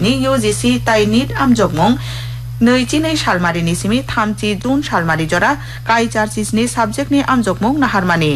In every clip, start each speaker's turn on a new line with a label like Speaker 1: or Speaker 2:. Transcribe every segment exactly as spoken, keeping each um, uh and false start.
Speaker 1: फरायसालिनि इउजिसि ताइ निट आमजगमुं नैजिनै सालमारिनि सिमि थामजि जुन सालमारि जरा काइचार्सिसनि साबजेक्टनि आमजगमुं नाहारमानि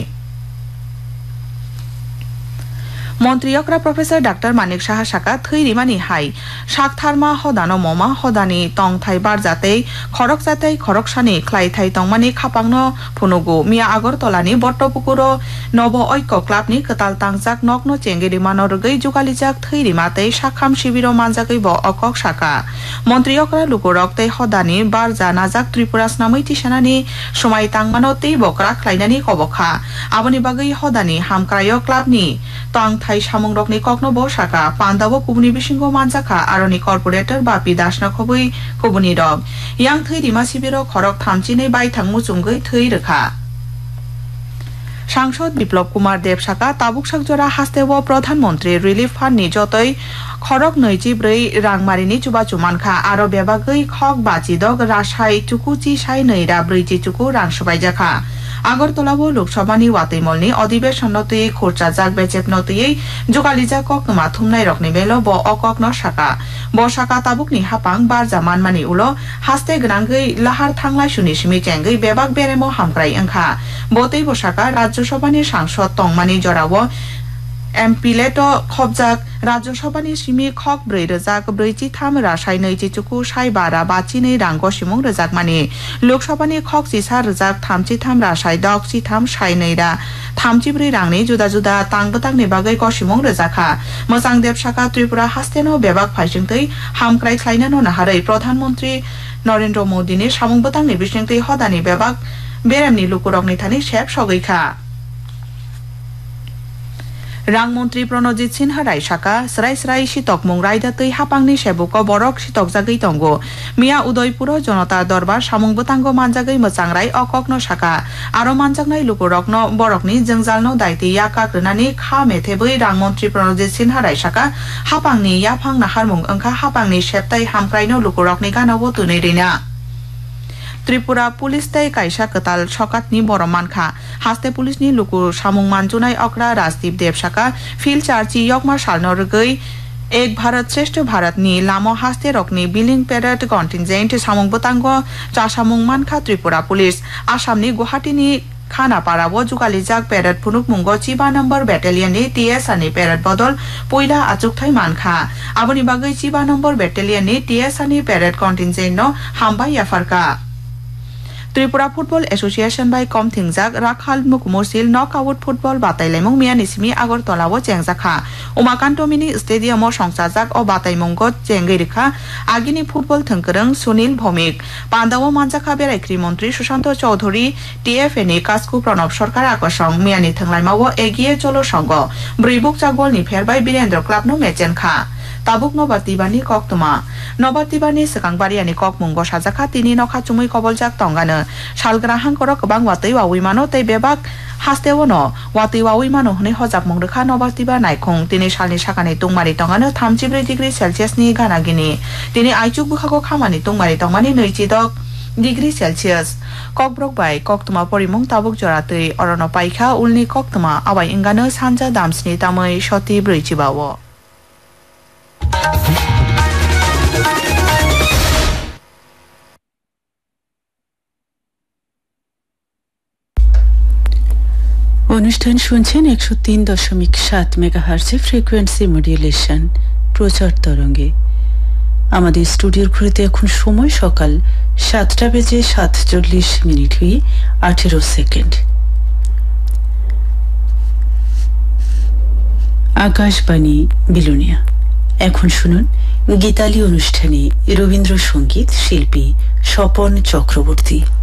Speaker 1: মন্ত্রী অকরা প্রফেসর ডাক্তার মানিক সাহা সাকা থৈরিমানি হাই সাকথারমা হদানো মমা হদানি টং থাই বার জাতে খরক জাতে খরকসানি খ্লাই থাই টংমানি খাপাংনো ফুনুগু মিয়া আগরতলানি বট্টপুকুর নব ঐক্য ক্লাবনি কতাল তাংজাক নকনো চেঙ্গেরি মানরগৈ जुगालिजाक থৈরিমাতে সাখাম শিবির মানজাগৈ ব অকক সাকা মন্ত্রী অকরা লুকুরকতে হদানি বার জানাজাক ত্রিপুরা স্নাमै তিসানানি সমাই তাংমানো তেই বকরা খ্লাইনানি কবখা আবনি বাগৈ হদানি হামক্রায় ক্লাবনি টং थाई सामुंगरकनि कक्नबो साका पान्दाबो कुबुनि बिसिंगो मानजाखा आरनि कर्पोरेटर बापि दासना खबै कुबुनि रक यां थै रिमा शिबिरो खरक थामचिनै बायथांमु चुंगै थै रोखा सांसद बिप्लव कुमार देव साका ताबुक साकजरा हास्तेव प्रधानमंत्री रिलिफ फान्डनि जतै खरक नैजिब्रै रांमारिनि चुबा चुमानखा आरो बेबागै खक बाजिदग रासाय चुकुचि साय नैरा ब्रैजि चुकु रां सबायजाखा আগরতলাবো লোকসভানি ওয়াতৈমলনি অধিবেশন নতুই খরচা জাক বেচেপ নতুই जुगालिजा ककमा थुमनाय रकनि बेलो ब अकक न साका ब साका ताबुकनि हापां बारजा मानमानि उलो हास्ते गनांगै लाहार थांलाय सुनि सिमि चेंगै बेबाक बेरेमो हामक्राय अंखा बतै ब साका राज्यसभानि सांसद तंमानि जरावो एमपिलेट खबजाक राज्यसभानि सिमि खक ब्रै रोजाक ब्रैजि थाम रासाय नैजि चुकु साय बारा बाचिनै रां गसिमुं रोजाक मानि लोकसभानि खक जिसा रोजाक थामजि थाम रासाय दक जिथाम साय नैरा थामजि ब्रै रांनि जुदा जुदा तांबतांनि बागै गसिमुं रोजाखा मोजां देबसाका त्रिपुरा हास्तेनो बेबाक फाइसिंतै हामक्राय ख्लायनानो नाहारै प्रधानमंत्री नरेंद्र मोदीनि सामुंबतांनि बिसिंतै हदानि बेबाक बेरेमनि लुकुरकनि थानि सेब सगैखा रांमंत्री प्रणजित सिन्हा राय साका स्राय स्राय सितक मुं रायदातै हापांनि सेबुक बरक सितक जागै तंगो मिया उदयपुर जनता दरबार सामुंबतांगो मानजागै मोजां राय अककनो साका आरो मानजागनाय लुकुरकनो बरकनि जोंजालनो दायति याका ग्रनानि खा मेथेबै रांमंत्री प्रणजित सिन्हा राय साका हापांनि याफां नाहारमुं अंखा हापांनि सेबताय हामक्रायनो लुकुरकनि गानावो तुनै रेना त्रिपुरा पुलिस तै कायसा कताल सकातनि बरमानखा हास्ते पुलिसनि लुकु सामुं मानजुनाय अकरा राजदीप देवसाका फिल चार्जी यकमा सालनरगै एक भारत श्रेष्ठ भारतनि लामो हास्ते रकनि बिलिंग पेरेड कन्टिनजेंट सामुं बतांगो चासामुं मानखा त्रिपुरा पुलिस आसामनि गुवाहाटीनि खानापारावो जुगालिजाक पेरेड फुनुक मुंगो चिबा नम्बर बेटेलियननि टीएसआरनि पेरेड बदल पयला आजुगथाय मानखा आबनि बागै चिबा नम्बर बेटेलियननि टीएसआरनि पेरेड कन्टिनजेंटनो हामबाय याफारका त्रिपुरा फुटबल एसोसिएशन बाय कम थिंजाक राखाल मुकमुसिल नकआउट फुटबल बातायलायमुं मियानिसिमि आगरतलावो चेंगजाखा उमाकान्त मिनि स्टेडियामो संसाजाक अ बातायमुंगो चेंगैरिखा आगिनि फुटबल थंकरं सुनील भौमिक पान्दावो मानजाखा बेरायख्रि मंत्री सुशांत चौधरी टीएफएनि कास्कु प्रणब सरकार आकसं मियानि थंलायमावो एगिए चलो संग ब्रैबुक जागलनि फेरबाय बीरेन्द्र क्लाबनो मेचेनखा ताबुक नबातिबानि कक्तमा नबातिबानि सकांबारियानि ककमुंगो साजाखा तिनि नखा चुमै कबलजाक तंगानो सालग्राहां कर गोबां वातै वावैमानो तै बेबाक हास्तेवनो वातै वावैमानो हनै हजाक मंगरखा नबातिबा नायखं तिनि सालनि साकानि तुंमारि तंगानो थामजिब्रै डिग्री सेलसियासनि गानागिनि तिनि आइचुक बुखाखौ खामानि तुंमारि तंमानि नैजिदक डिग्री सेलसियास ककब्रक बाय कक्तमा परिमुं ताबुक जरातै अरन पाइखा उलनि कक्तमा आवाय इंगानो सानजा दामस्नि तामै सति ब्रैजिबावो
Speaker 2: অনুষ্ঠান শুনছেন একশো তিন দশমিক সাত মেগাহার্জে ফ্রিকোয়েন্সি মডিউলেশন প্রচার তরঙ্গে আমাদের স্টুডিওর ঘড়িতে এখন সময় সকাল সাতটা বেজে সাতচল্লিশ মিনিট হয়ে আঠেরো সেকেন্ড আকাশবাণী বিলোনিয়া এখন শুনুন গীতালি অনুষ্ঠানে রবীন্দ্রসঙ্গীত শিল্পী স্বপন চক্রবর্তী।